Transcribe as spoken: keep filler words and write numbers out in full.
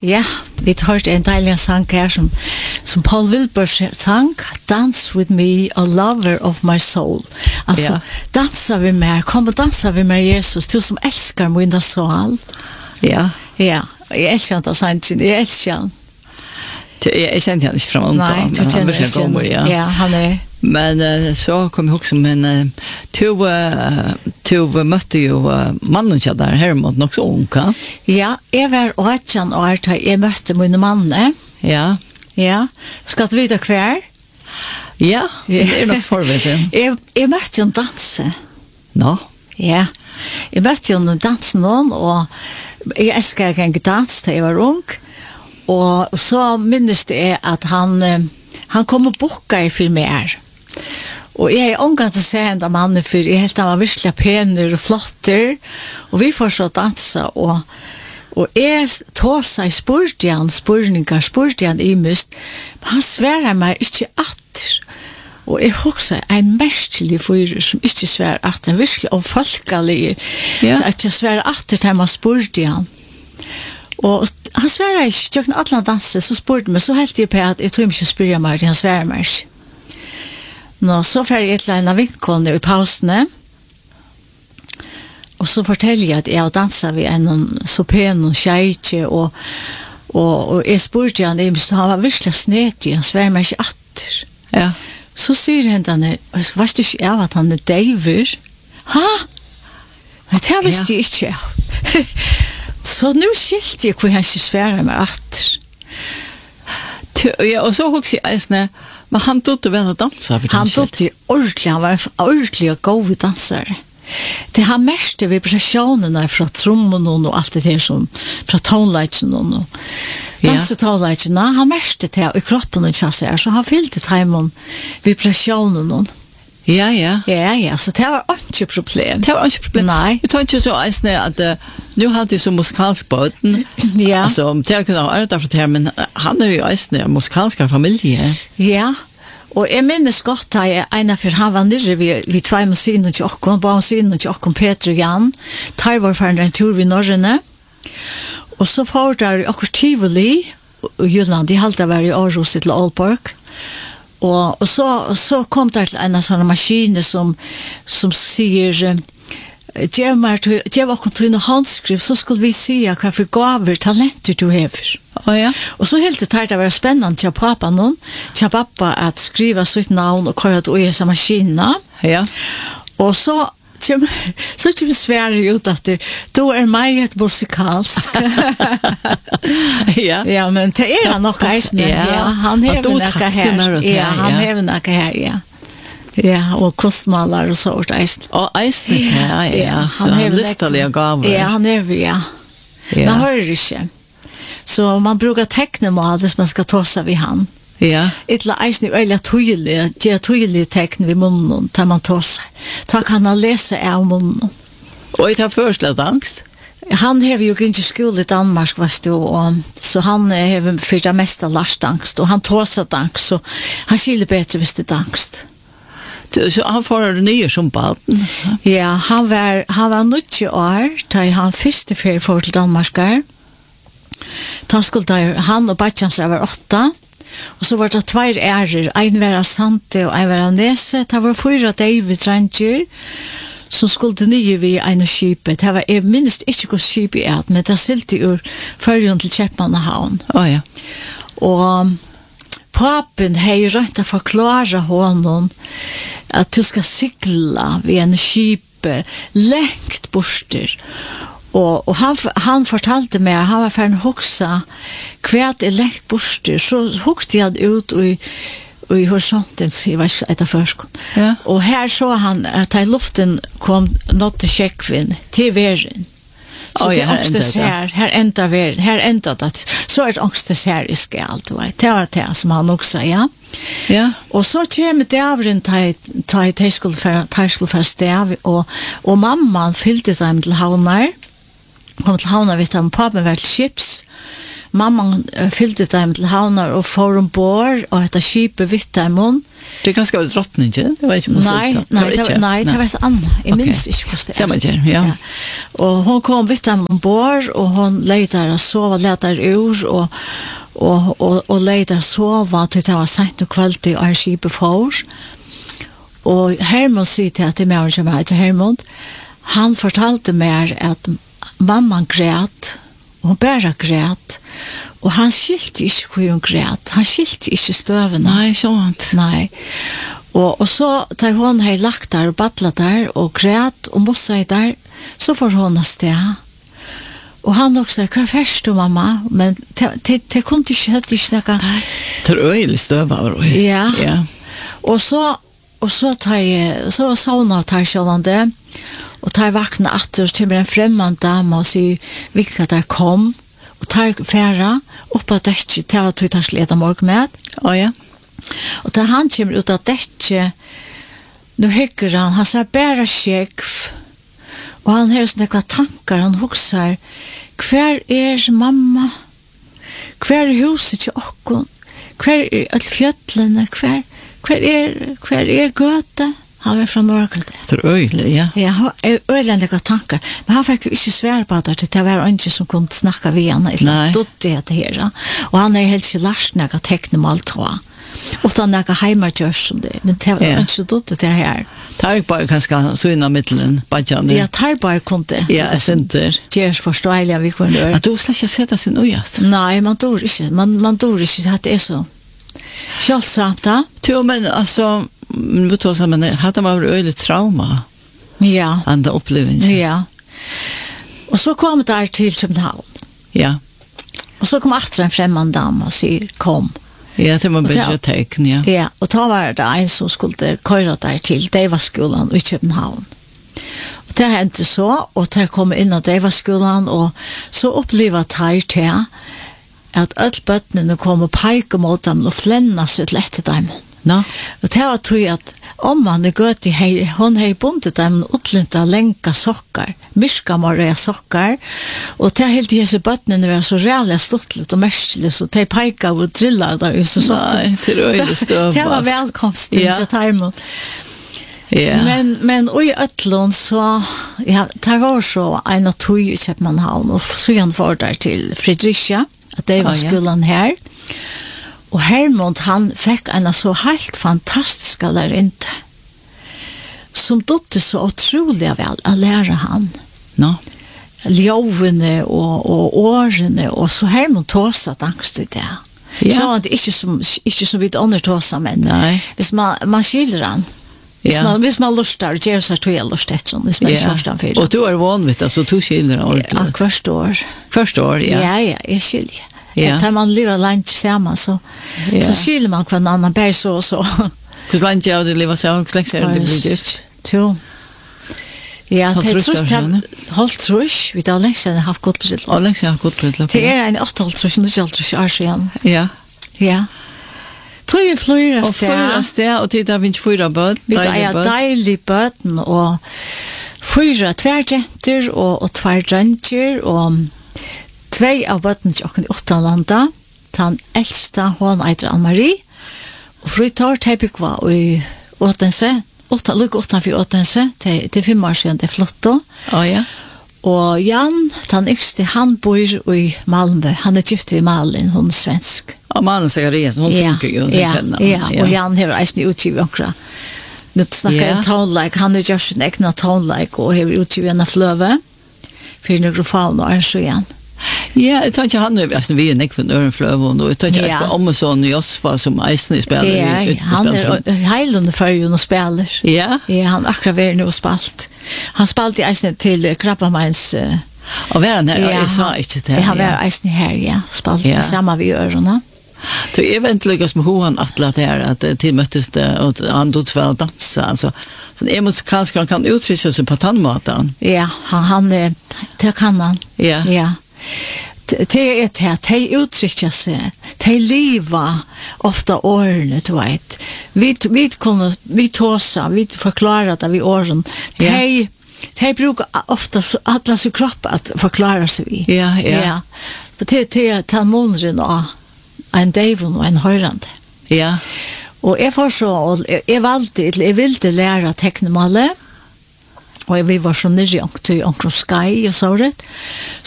Ja, vi hørte en deilig sang her som, som Paul Wilbur sang, Dance with me, a lover of my soul. Altså, ja. Dansa vi med, kom og dansa vi med Jesus, du som elskar min soul. Ja. Ja, jeg elsker han da sangen, jeg elsker han. Jeg kjente han ikke fra om Nei, du kjenner ikke han. Ja. Ja, han er... Men uh, så kom jag också men uh, to uh, to mötte ju uh, mannen så där här mot nog så ung kan. Ja, jag var åtjan år till jag mötte min man. Ja. Ja. Ska du vita kvar? Ja, det är nog förveten. Jag jag mötte ju en dansa. No. Ja. Jag mötte ju en dans någon och jag älskar en dans till jag var ung. Och så minns det att han han kom och bockade för mig. Och jag är omgått att säga ända mannen för jag helt han var virkelig penner och flotter. Och vi får så dansa och och jag tog sig spurtian, spurningar, spurtian i mist. Han svärar mig inte atter. Och jag också en märklig fyr som inte svär att den virkelig omfolkelig. Ja. Att jag svär atter till man spurtian. Och han svarade inte, jag kunde alla dansa, så spurte mig, så helt jag på att jag tror inte spyrja mig, han svarade mig. Nå, så får jag ett lägna vinkon i pausen, och så fortäller jag att jag dansar vid en så pen och tjejtje, och, och, och jag spurte han, han var virkelig snetig, han svarade mig inte atter. Ja. Så säger han den, varst du inte av att han är David? Ha? Det här visste jag inte. Så nu skilte jag hur han inte svärar mig att. Ja, och så också jag men han tog väl att dansa. Han tog det ordentligt, han var ordentligt och god dansare. Det har mest vibrationerna från trummen och allt det där som från tonlighten och dansetonlighten. Han mest det i kroppen och chassar, så han fyllde timon vibrationen. Ja, ja. Ja, ja, så det var inte problem. Det var inte problem. Nej. Jag tänkte så att uh, nu hade jag så musikalsk båten. Ja. Alltså, det kunde ha arbetat för det här, men han är ju en musikalsk familj. Ja. Och jag minns gott att jag ena för han var nere vid, vid två musiner till åkken, bara musiner till åkken Peter och Jan. Tar var för en tur vid Norrene. Och så var där åker Tivoli och Jylland, de halta var i Aarhus till Aalborg. Och, och så, så kom det till en sån maskin som, som säger ge var kontrina handskrift så skulle vi se vad för gaver, talenter du har. Oh, ja. Och så helt det här var spännande till pappa någon, till pappa att skriva sitt namn och köra det i esa maskinen. Ja. Och så så typ Sverige ut att det då är mig ett musikalsk. Ja. Ja, men det är han nog ja. Ja, han har något här. Ja, han har något här, ja. Ja, och kostmalar och så där. Och eisne, ja, ja. Han har listaliga gaver. Ja, han är ja. Ja. Man hör inte. Så man brukar teckna med det man ska ta sig vid han. Ja. Ettla eisne öliga tydliga, ge tydliga tecken vid munnen tar man ta sig. Ta kan han läsa av munnen. Och det har förslått angst? Han har ju inte skola i Danmark, varst du, och så han har för det mesta lärt angst, och han tar sig angst, så han skiljer bättre hvis det angst. Så han får det nya som baden? Ja, han var, han var nitton år, da han første ferie for til Danmark. Da skulle han og Batjansa var åtta, og så var det två ærer, en var av Sante og en var av Nese. Det var fyra David Ranger, som skulle nye vi en skipet. Det var jeg minst ikke hva skipet er, men det stilte ur førjen til Kjepmannahavn. Oh, ja. Og papen har rønt å forklare honom at du skal sigla ved en skipet lengt borster. Og, og han, han fortalte meg, han var ferdig å hoksa hvert er lengt borster, så hokte han ut i och i horisonten så var det ett förskott. Ja. Och här så han att i luften kom något till checkvin till världen. Så oh, det är också här, här ändrar världen, här ändrar det. Så är det också här i skall, det var det som han också, ja. Ja. Och så kommer det av den ta i tejskolfärstav och, och mamman fyllde dem till havnar. Kom till havnar vid dem, pappa var till chips. mamman uh, fyllde dem til havnar og får ombord, og etter skipet vitt dem om. Det er ganske drottning, ikke? Det var ikke noe Nei, sånt. nei, det var, nei, det var et annet. Jeg Ok. minns ikke hvordan det Ser man ikke, ja. Ja. Og hon kom vitt dem ombord, og hon leter og sova, leter ur, og, og, og, og leter sova til det var sent og kveld i er skipet for. Og Hermund sier til at det er med som er til Hermund, han fortalte meg at mamman græt, og hun bare græt, og han skilte ikke hvor hun græt, han skilte ikke støvene. Nei, sånt. Nei. Og, og så, da hun har lagt der og battlet der, og græt og mossa der, så får hun av sted. Og han også, hva er først du, mamma? Men det kunne ikke høyt ikke noe. Det er øyelig støv av det. Ja. Ja. Og så, og så tar jeg, så savnet jeg tar sjålande det, og tar vakna atter, og kommer en fremmed dame og sier, hvilket der kom, og tar færa, oppa dekket, til at vi tar sleda morgen med. Å ja. Og da han kommer ut av dekket, nå hykker han, han ser bare skjekv, og han har sånne tankar, han husker, hver er mamma? Hver er huset til okkon? Hver er alle fjøtlene? Hver, hver er, hver er gøte? Han var fra Norge. Det er øyelig, ja. Ja, han er øyelig tankar, men han fikk jo ikke svære på det, det var ikke som kunne snakke ved han, Nei. eller dotte det her, og han er helt ikke lært noe teknemål, tror jeg. Utan några heimargjørs som det, men det var Ja. ikke dotte det her. Det er bare kanskje syna middelen, badjane. Ja, tar bare kunde. Ja, jeg synder. Gjørs forståelig vi kunne gjøre. At du slett ikke sett sin ujast. Nei, man dår ikke. Man, man dår ikke at det er så. Kjølsamt, da? Jo, men altså, vi tar sammen, hadde man vært øyelig trauma, Ja. andre opplevelser. Ja. Og så kom det der til København. Ja. Og så kom efter en fremmed dam og sier, kom. Ja, det var Og bedre det- tegn, ja. Ja, og da var det en som skulle køyre der til Deivaskolan i København. Og det hendte så, og det kom inn av Deivaskolan, og så opplevet jeg til at alle bøttene kom og peike mot dem og flenna seg til etter dem. Nå? Og det var tog at om han er gøt i hei, hun har bundet dem utlinta lenka sokkar, myrkamare sokkar, og det helt disse bøttene var så reallig stortligt og merkelig, så de peika og drilla der i så sokkar. Nei, til øyelig støv. Det var altså. velkomsten Ja. til Taimund. Ja. Men, men og i Øtlund så, ja, det var så en av tog i København, og så han får der til Fredricia, at det var Ah, ja. skolan her. Og Hermund, han fikk en så helt fantastisk lærinte, som dotte så utrolig vel å lære han. Nå? Ljovene og, og årene, og så Hermund tåset angst i det. Ja. Så det er ikke som, ikke som vi andre tåset, men Nei. hvis man, man skilder han, hvis, Ja. man, hvis man lustar, gjør seg tog jeg lust etter, hvis man ikke lust han for Og du er vanvitt, altså, du skilder ja, ordentlig. hvert år. Første år, ja. Ja, ja, jeg skiljer. Ja. Ja. Når man lever langt sammen, så, Ja. så skiljer man hver annen, bare så og så. Hvordan langt jeg hadde livet seg, hvordan lenge er det blitt gjort? Jo. Ja, Halvt det trus tror år jeg, siden, holdt trus, vi har lenge siden haft godt på sitt. Og lenge jeg har gått på et løp. Det er en åtte halvt trus, ikke halvt trus år siden. Ja. Ja. Tog jeg fløyre Og sted. fyra sted, og tid har vi ikke fyra bøt. Vi har deilig bøten, og fyra tverjenter og, og tverjenter, og tvei av bøten til åkken i Åttalanda. Den eldste, hun heter Anne-Marie, og frytar tepikva i Åtense, åtta, lukk åttanfor Åtense, til, til fem år siden, det er flott da. Å ja. Og Jan, den yngste, han bor i Malmö, han er gift i Malin, hun er svensk. Og mannen Segarias, hun Ja, synker jo, det ja, kjenner. ja, og Jan har eisen utgivet okra. Nu snakker Ja. en tonelike, han har gjort sin egna tonelike, og har utgivet en fløve, for mikrofon og er så igjen. Ja, jeg tar ikke han, altså, vi er nekk for Øren Fløvån, og jeg tar ikke Ja. jeg spør om og sånn Josfa som eisen i spiller. Ja, i- han utespiller. er heilende førjun og spiller. Ja, Ja, han akkurat vært nu og spalt. Han spalte i eisen til Krabbameins... Uh, og var han her, ja, jeg sa han- ikke det. Ja, han ja. var eisen her, ja. Spalte Ja. sammen vid ørene. Så jeg vet lykkes med hoan atlet her, at eh, til møttes det, og han dots vel dansa, altså. Så jeg måtte kanskje han kan uttrykke seg på tannmaten. Ja, han, han eh, det kan han. Ja. Ja. Det er det at de uttrykker seg, de lever ofta årene, du vet. Vi, vi kunne, vi tåsa, vi forklarer det vid åren. De, Ja. de bruker ofta så- alla sin kropp att förklara sig vid. Ja, ja. Och till till ta månaden och en devon och en hörande. Ja. Och jag får så och jag valde jag ville lära tecknemalet. Och vi var så nere till Onkel Sky och så rätt.